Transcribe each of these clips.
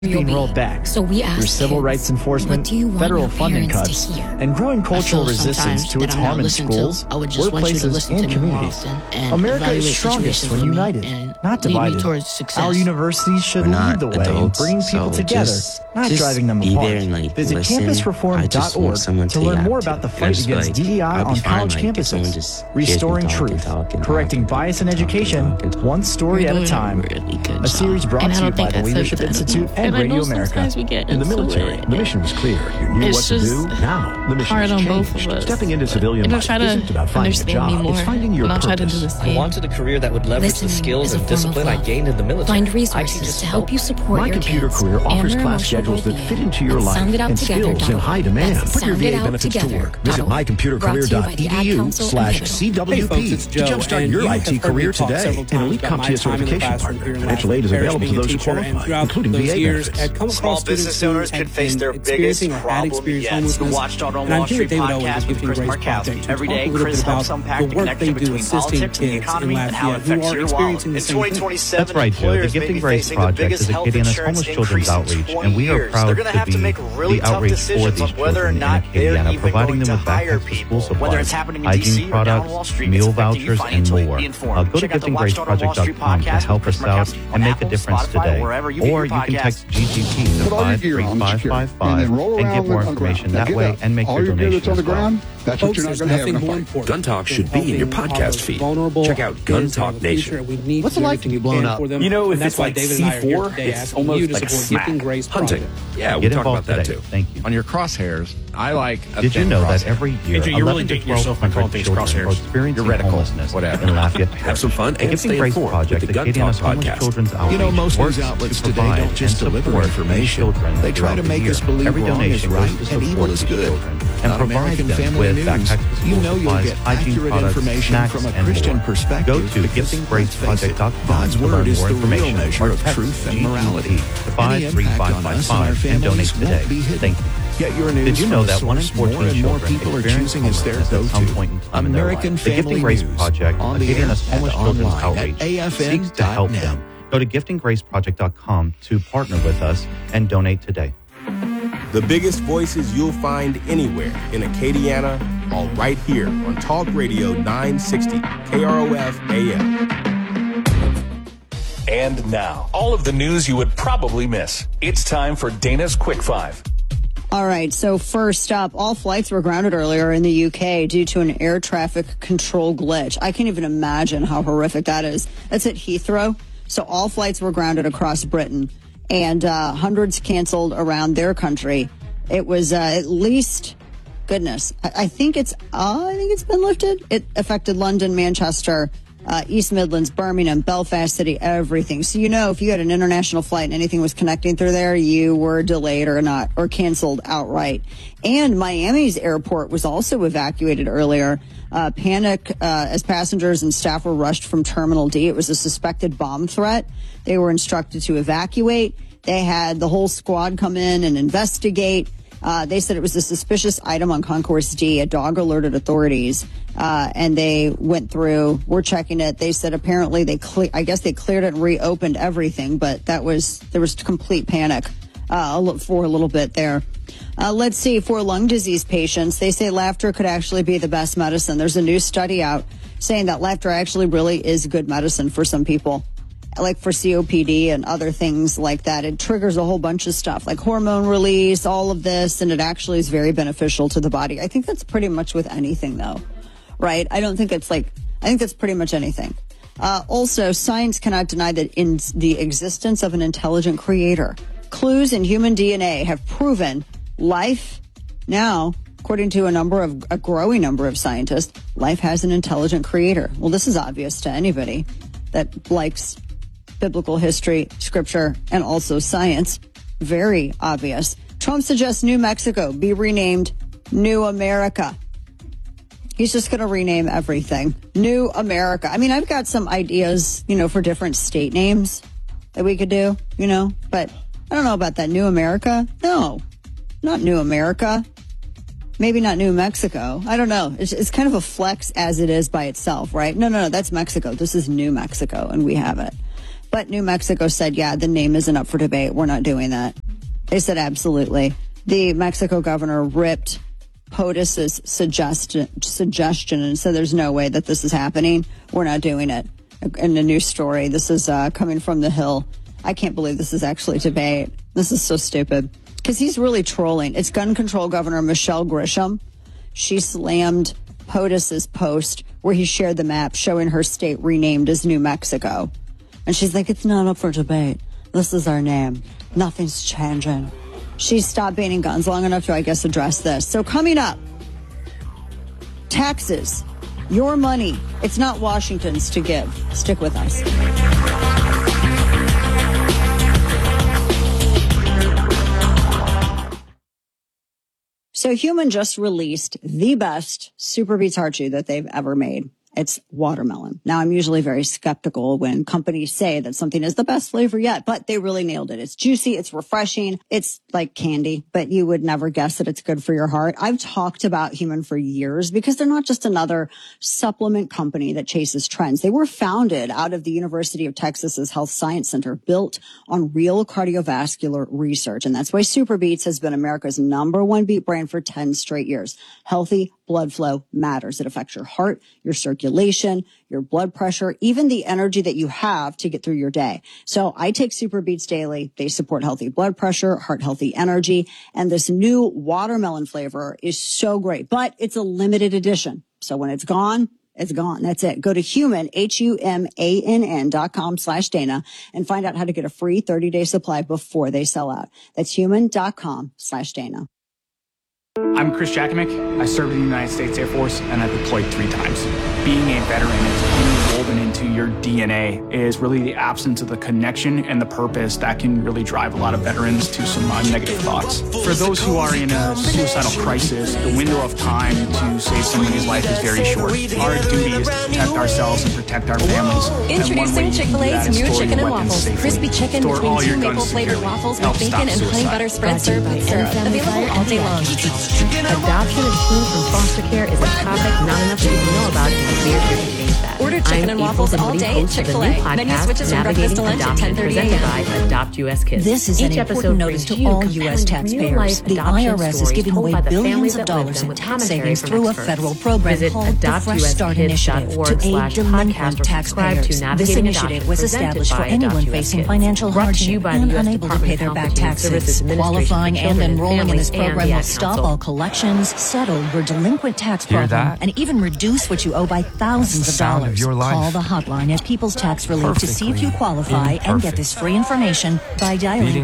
being rolled back through civil rights enforcement, federal funding cuts, and growing cultural resistance to its harm in schools, workplaces, and communities. America is strongest when united, not divided. Our universities should lead the way in bringing people together, not driving them apart. Visit campusreform.org to learn more about the fight against DEI on college campuses, restoring truth, correcting bias in education, one story at a time. A series brought to you by the Leadership Institute and Radio America. In the military, the mission was clear. You knew what to do. Now, the mission has changed. Stepping into civilian life isn't about finding a job. It's finding your purpose. I wanted a career that would leverage the skills and discipline I gained in the military. Find resources to help you support My your computer kids career offers and class schedules that fit into your life and skills in high demand. Put your VA benefits to work. Visit mycomputercareer.edu/CWP to jumpstart your IT career today. An elite CompTIA certification partner. Financial aid is available to those who qualify, including VA benefits. Small business owners could face their biggest problem yet. You watched on Wall Street podcast with Chris Markowski. Every day, Chris helps unpack the connection between politics and the economy and how it affects your wallet. In 2027, that's right, Joe. The Gifting Grace Project is Acadiana's homeless children's outreach, and we are proud to be the outreach for these children in Acadiana, providing them with backpacks for school supplies, hygiene products, meal vouchers, and more. Go to giftinggraceproject.com to help us out and make a difference today. Or you can text GGP to 53555 and get more information that way and make your donation as well. That's what you're not going to have in a fight. Gun Talk should be in your podcast feed. Check out Gun Talk Nation. What's it like to be blown up? You know, if it's like C4, it's almost like a smack. Hunting. Yeah, we'll talk about that too. Thank you. On your crosshairs, I like a Did you know that every year, you're really digging yourself by calling things crosshairs. Experiencing homelessness whatever. in Lafayette Have some fun and Gifting stay Grace informed Project, with the Gun Acadiana's Talk homeless podcast. children's outreach, You know, most works news outlets to today provide don't just and deliver support information. children They try to throughout make the us year. believe Every wrong is donation right goes to and evil support is these good. children On and provide American them Family with News, backpacks for school you know you'll supplies, get hygiene accurate products, information snacks, from a and Christian more. perspective. Go to because, giftinggraceproject.com God's to word learn is more the real information measure or of text truth and morality. GGP to Any impact on us and our 53555 and donate families today. won't be hidden. Thank you. Get your news Did you know from a that 1 in source 14 more and more children people are experience choosing as their homelessness at some go-to? point in time in their American life? The Gifting Family Grace News Project, on the air Acadiana's homeless and children's online outreach, at seeks to help afn.net. them. Go to giftinggraceproject.com to partner with us and donate today. The biggest voices you'll find anywhere in Acadiana, all right here on Talk Radio 960 KROF AM. And now, all of the news you would probably miss. It's time for Dana's Quick Five. All right, so first up, all flights were grounded earlier in the UK due to an air traffic control glitch. I can't even imagine how horrific that is. That's at Heathrow. So all flights were grounded across Britain, and hundreds canceled around their country. It was at least, goodness, I think it's been lifted. It affected London, Manchester, East Midlands, Birmingham, Belfast City, everything. So, you know, if you had an international flight and anything was connecting through there, you were delayed or canceled outright. And Miami's airport was also evacuated earlier. Panic as passengers and staff were rushed from Terminal D. It was a suspected bomb threat. They were instructed to evacuate. They had the whole squad come in and investigate. They said it was a suspicious item on Concourse D. A dog alerted authorities, and they went through. We're checking it. They said apparently I guess they cleared it and reopened everything, but there was complete panic for a little bit there. Let's see, for lung disease patients, they say laughter could actually be the best medicine. There's a new study out saying that laughter actually really is good medicine for some people, like for COPD and other things like that. It triggers a whole bunch of stuff like hormone release, all of this, and it actually is very beneficial to the body. I think that's pretty much with anything, though, right? I think that's pretty much anything. Also, science cannot deny that in the existence of an intelligent creator. Clues in human DNA have proven life now, according to a growing number of scientists, life has an intelligent creator. Well, this is obvious to anybody that likes biblical history, scripture, and also science. Very obvious. Trump suggests New Mexico be renamed New America. He's just going to rename everything New America. I mean, I've got some ideas, for different state names that we could do, but I don't know about that. New America? No, not New America. Maybe not New Mexico. I don't know. It's kind of a flex as it is by itself, right? No, that's Mexico. This is New Mexico, and we have it. But New Mexico said, yeah, the name isn't up for debate. We're not doing that. They said absolutely. The Mexico governor ripped POTUS's suggestion and said there's no way that this is happening. We're not doing it. In a new story, this is coming from The Hill. I can't believe this is actually debate. This is so stupid. Because he's really trolling. It's gun control governor Michelle Grisham. She slammed POTUS's post where he shared the map showing her state renamed as New Mexico. And she's like, it's not up for debate. This is our name. Nothing's changing. She stopped banning guns long enough to, I guess, address this. So coming up, taxes, your money. It's not Washington's to give. Stick with us. So Human just released the best Super Beets Heart Chew that they've ever made. It's watermelon. Now, I'm usually very skeptical when companies say that something is the best flavor yet, but they really nailed it. It's juicy. It's refreshing. It's like candy, but you would never guess that it's good for your heart. I've talked about Human for years because they're not just another supplement company that chases trends. They were founded out of the University of Texas's Health Science Center, built on real cardiovascular research. And that's why Super Beets has been America's #1 beet brand for 10 straight years. Healthy blood flow matters. It affects your heart, your circulation, your blood pressure, even the energy that you have to get through your day. So I take Super Beets daily. They support healthy blood pressure, heart healthy energy. And this new watermelon flavor is so great, but it's a limited edition. So when it's gone, it's gone. That's it. Go to Human, HUMANN.com/Dana and find out how to get a free 30-day supply before they sell out. That's human.com/Dana. I'm Chris Jakovic. I served in the United States Air Force and I deployed 3 times. Being a veteran is woven into your DNA is really the absence of the connection and the purpose that can really drive a lot of veterans to some negative thoughts. For those who are in a suicidal crisis, the window of time to save somebody's life is very short. Our duty is to protect ourselves and protect our families. Introducing Chick-fil-A's new chicken and waffles. Crispy chicken between 2 maple-flavored waffles with bacon and honey butter spread served with syrup. Available all day long. Adoption of teens from foster care is a topic not enough people know about in the clear to change that. Order chicken and waffles all day at Chick-fil-A. Menu switches from breakfast to lunch at 10:30 a.m. by Adopt US Kids. This is an important notice to all U.S. taxpayers. The IRS is giving away billions of dollars in tax savings through a federal program called the Fresh Start Initiative to aid delinquent taxpayers. This initiative was established for anyone facing financial hardship and unable to pay their back taxes. Qualifying and enrolling in this program will stop all collections, settle your delinquent tax problem, and even reduce what you owe by thousands of dollars. Call the hotline at People's Tax Relief to see if you qualify and get this free information by dialing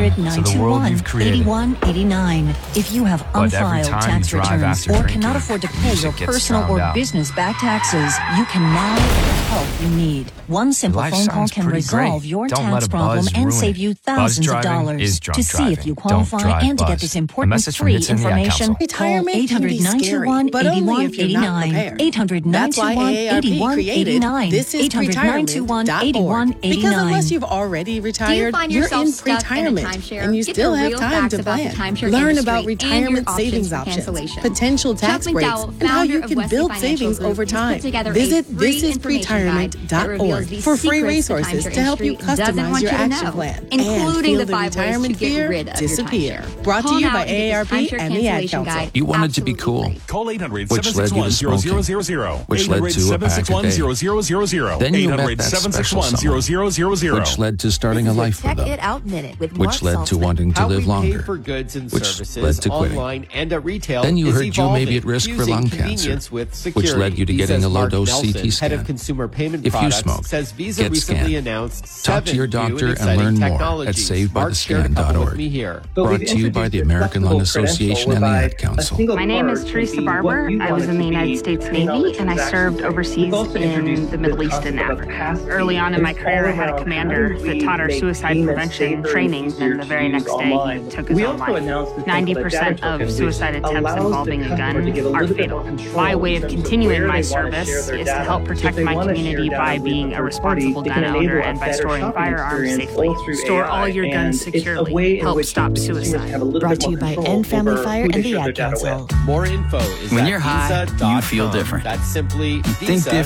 800-921-8189. If you have unfiled tax returns or cannot afford to pay your personal or business back taxes, you can now get the help you need. One simple phone call can resolve your tax problem and save you thousands of dollars. To see if you qualify and to get this important free information, call 800-921-8189. 800-921-8189. This is retirement.org. Because unless you've already retired, you're in retirement and you still have time to plan. Learn about retirement savings options, potential tax breaks, and how you can build savings over time. Visit thisisretirement.org for free resources to help you customize your action plan and feel the retirement fear disappear. Brought to you by AARP and the Ad Council. You wanted to be cool, which led you to smoking, which led to a pack a day. Then you met that special someone, which led to starting a life with them, which led to wanting to live longer, which led to quitting. Then you heard you may be at risk for lung cancer, which led you to getting a low-dose CT scan. If you smoke, get scanned. Talk to your doctor and learn more at SavedByTheScan.org. Brought to you by the American Lung Association and the Ad Council. My name is Teresa Barber. I was in the United States Navy, and I served overseas in the Middle East and Africa. Early on in my career, I had a commander that taught our suicide prevention training, and the very next day he took his own life. 90% of suicide attempts involving a gun are fatal. My way of continuing my service is to help protect my community by being a responsible gun owner and by storing firearms safely. Store all your guns securely. Help stop suicide. Brought to you by End Family Fire and the Ad Council. More info is when you're high, you feel different. That's simply think different.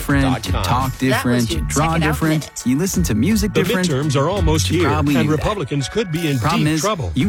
different, you talk different, you draw different, you listen to music different. The midterms are almost here, and Republicans could be in deep trouble.